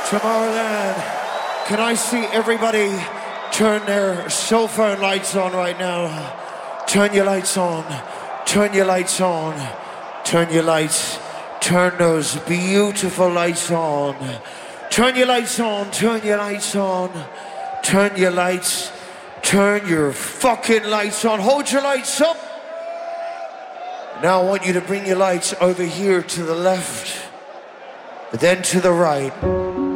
Tomorrowland, can I see everybody turn their cell phone lights on right now? Turn your lights on. Turn your lights on. Turn your lights. Turn those beautiful lights on. Turn your lights on. Turn your lights on. Turn your lights. Turn your fucking lights on. Hold your lights up. Now I want you to bring your lights over here to the left, then to the right.